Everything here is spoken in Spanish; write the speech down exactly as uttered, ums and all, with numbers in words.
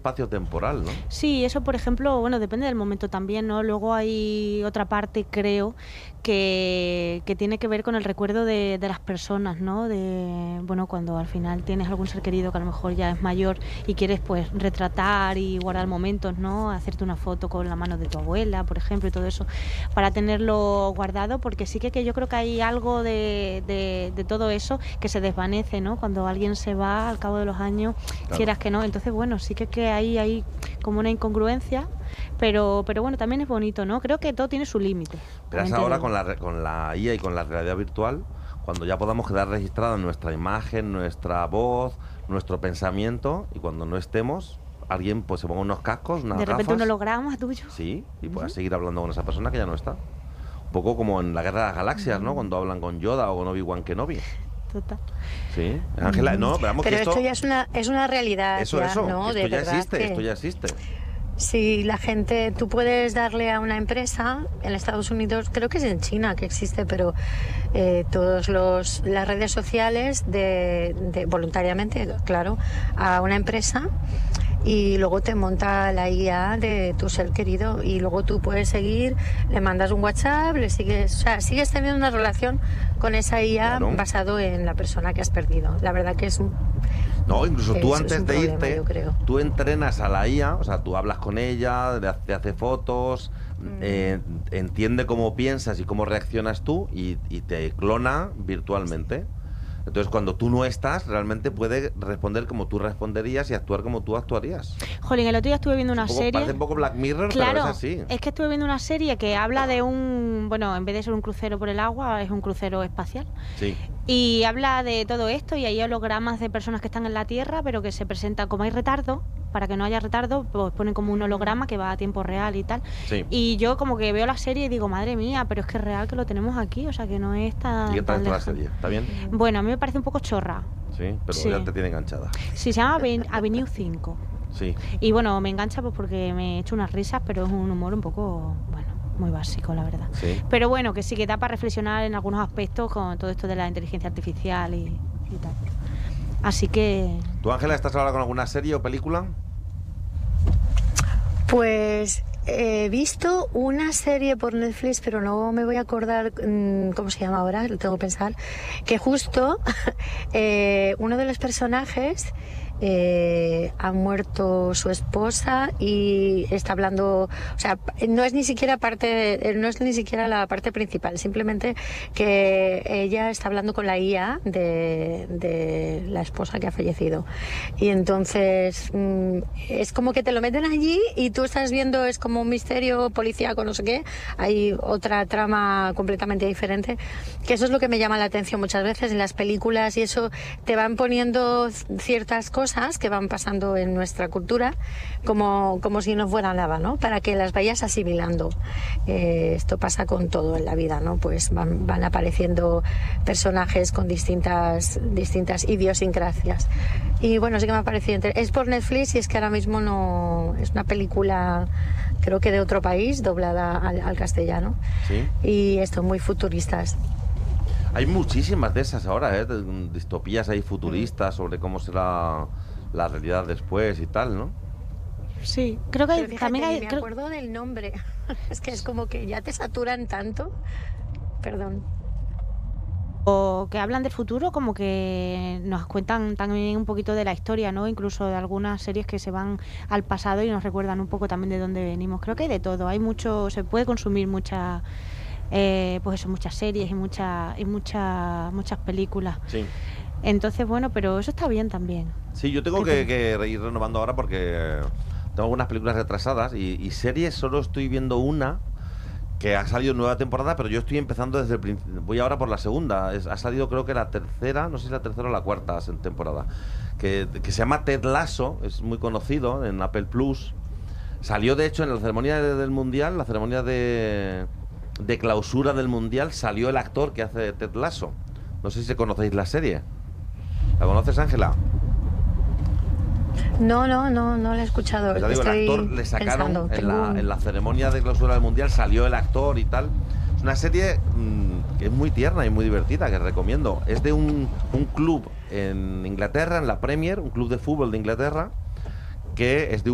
espacio-temporal, ¿no? Sí, eso por ejemplo, bueno, depende del momento también, ¿no? Luego hay otra parte, creo, que, que tiene que ver con el recuerdo de, de las personas, ¿no? De, bueno, cuando al final tienes algún ser querido que a lo mejor ya es mayor y quieres pues retratar y guardar momentos, ¿no? Hacerte una foto con la mano de tu abuela, por ejemplo, y todo eso, para tenerlo guardado, porque sí que, que yo creo que hay algo de, de, de todo eso que se desvanece, ¿no? Cuando alguien se va al cabo de los años, claro. Quieras que no, entonces bueno, sí que, que hay, hay como una incongruencia, pero, pero bueno, también es bonito, ¿no? Creo que todo tiene su límite. Pero es ahora con la, con la I A y con la realidad virtual, cuando ya podamos quedar registrada nuestra imagen, nuestra voz, nuestro pensamiento, y cuando no estemos, alguien pues se ponga unos cascos, unas de repente gafas, un holograma tuyo. Sí, y puedas uh-huh. seguir hablando con esa persona que ya no está. Un poco como en la Guerra de las Galaxias, uh-huh. ¿no? Cuando hablan con Yoda o con Obi-Wan Kenobi. Total. Sí, Ángela, no, pero vamos pero que esto, esto ya es una, es una realidad. Eso, ya, eso, ¿no? esto de ya verdad existe, que... esto ya existe. Si la gente, tú puedes darle a una empresa, en Estados Unidos, creo que es en China que existe, pero eh, todas las redes sociales de, de voluntariamente, claro, a una empresa y luego te monta la I A de tu ser querido y luego tú puedes seguir, le mandas un WhatsApp, le sigues, o sea, sigues teniendo una relación con esa I A claro. basado en la persona que has perdido. La verdad que es un... No, incluso tú es, antes es de problema, irte, tú entrenas a la I A, o sea, tú hablas con ella, te hace fotos, mm. eh, entiende cómo piensas y cómo reaccionas tú y, y te clona virtualmente. Entonces, cuando tú no estás, realmente puede responder como tú responderías y actuar como tú actuarías. Jolín, el otro día estuve viendo una un poco, serie... Parece un poco Black Mirror, claro, pero es así. Es que estuve viendo una serie que habla de un... Bueno, en vez de ser un crucero por el agua, es un crucero espacial. Sí. Y habla de todo esto y hay hologramas de personas que están en la Tierra, pero que se presentan como hay retardo, para que no haya retardo, pues ponen como un holograma que va a tiempo real y tal. Sí. Y yo como que veo la serie y digo, madre mía, pero es que es real que lo tenemos aquí, o sea que no es tan... ¿Y qué tal tan la serie? ¿Está bien? Bueno, a mí me parece un poco chorra. Sí, pero sí. ya te tiene enganchada. Sí, se llama Avenue cinco. Sí. Y bueno, me engancha pues porque me he hecho unas risas, pero es un humor un poco, bueno, muy básico, la verdad. Sí. Pero bueno, que sí que da para reflexionar en algunos aspectos con todo esto de la inteligencia artificial y, y tal. Así que... ¿Tú, Ángela, estás ahora con alguna serie o película? Pues he visto una serie por Netflix, pero no me voy a acordar mmm, cómo se llama ahora, lo tengo que pensar, que justo eh, uno de los personajes eh, ha muerto su esposa y está hablando, o sea, no es ni siquiera parte, no es ni siquiera la parte principal, simplemente que ella está hablando con la I A de, de la esposa que ha fallecido. Y entonces mmm, es como que te lo meten allí y tú estás viendo, es como un misterio policíaco, no sé qué, hay otra trama completamente diferente, que eso es lo que me llama la atención muchas veces en las películas y eso te van poniendo ciertas cosas que van pasando en nuestra cultura como, como si no fuera nada, ¿no? Para que las vayas asimilando. Eh, esto pasa con todo en la vida, ¿no? Pues van, van apareciendo personajes con distintas, distintas idiosincrasias. Y bueno, sí que me ha parecido interesante. Es por Netflix y es que ahora mismo no... Es una película, creo que de otro país, doblada al, al castellano. Sí. Y esto, muy futuristas. Hay muchísimas de esas ahora, ¿eh? De distopías ahí futuristas sobre cómo será la realidad después y tal, ¿no? Sí, creo que hay, fíjate, también hay... me creo... acuerdo del nombre. Es que es como que ya te saturan tanto. Perdón. O que hablan del futuro, como que nos cuentan también un poquito de la historia, ¿no? Incluso de algunas series que se van al pasado y nos recuerdan un poco también de dónde venimos. Creo que hay de todo, hay mucho, se puede consumir mucha... Eh, pues eso, muchas series y muchas y muchas muchas películas. Sí. Entonces, bueno, pero eso está bien también. Sí, yo tengo que, que ir renovando ahora porque tengo algunas películas retrasadas y, y series solo estoy viendo una que ha salido nueva temporada, pero yo estoy empezando desde el principio. Voy ahora por la segunda. Es, ha salido creo que la tercera, no sé si la tercera o la cuarta temporada, que, que se llama Ted Lasso, es muy conocido en Apple Plus. Salió de hecho en la ceremonia del Mundial, la ceremonia de... de clausura del Mundial, salió el actor que hace Ted Lasso. No sé si conocéis la serie. ¿La conoces, Ángela? No, no, no, no la he escuchado. Pues digo, el actor le sacaron pensando, en, la, un... en la ceremonia de clausura del Mundial, salió el actor y tal. Es una serie mmm, que es muy tierna y muy divertida, que recomiendo. Es de un, un club en Inglaterra, en la Premier, un club de fútbol de Inglaterra, que es de un